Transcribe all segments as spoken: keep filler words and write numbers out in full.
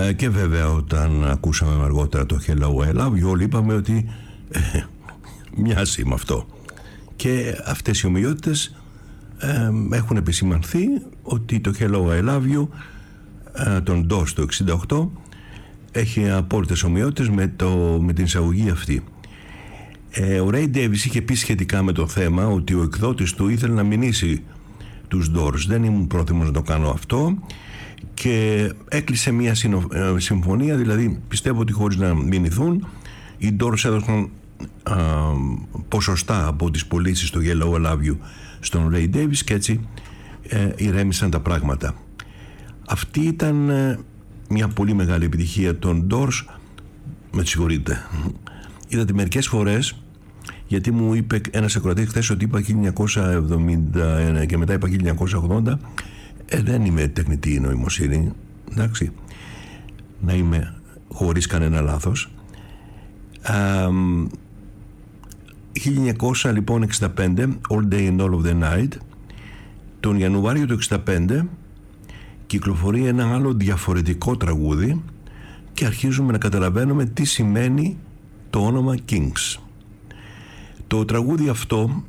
Ε, και βέβαια όταν ακούσαμε αργότερα το Hello I Love You, όλοι είπαμε ότι ε, μοιάζει με αυτό. Και αυτές οι ομοιότητες ε, έχουν επισημανθεί ότι το Hello I Love You ε, τον Doors το εξήντα οκτώ έχει απόλυτες ομοιότητες με, το, με την εισαγωγή αυτή. Ε, ο Ray Davies είχε πει σχετικά με το θέμα ότι ο εκδότης του ήθελε να μηνύσει τους Doors. Δεν ήμουν πρόθυμος να το κάνω αυτό και έκλεισε μια συνο, ε, συμφωνία, δηλαδή πιστεύω ότι χωρίς να μηνυθούν οι Doors έδωσαν α, ποσοστά από τις πωλήσεις στο Hello I Love You στον Ray Davies και έτσι ε, ηρέμησαν τα πράγματα. Αυτή ήταν ε, μια πολύ μεγάλη επιτυχία των Doors. Με συγχωρείτε, είδατε μερικές φορές, γιατί μου είπε ένας ακροατής χθες ότι είπα χίλια εννιακόσια εβδομήντα και μετά είπα χίλια εννιακόσια ογδόντα. Ε, δεν είμαι τεχνητή νοημοσύνη, εντάξει, να είμαι χωρίς κανένα λάθος. Α, χίλια εννιακόσια εξήντα πέντε, All Day and All of the Night. Τον Ιανουάριο του εξήντα πέντε κυκλοφορεί ένα άλλο διαφορετικό τραγούδι και αρχίζουμε να καταλαβαίνουμε τι σημαίνει το όνομα Kings. Το τραγούδι αυτό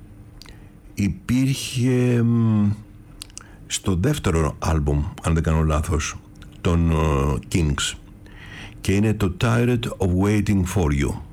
υπήρχε στο δεύτερο άλμπουμ, αν δεν κάνω λάθος, των uh, Kings, και είναι το Tired of Waiting for You.